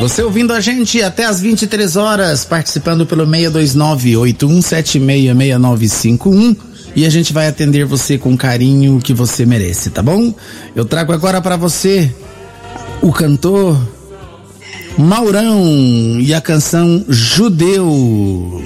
Você ouvindo a gente até às 23 horas, participando pelo 629-8176-6951, e a gente vai atender você com o carinho que você merece, tá bom? Eu trago agora pra você o cantor Maurão e a canção Judeu.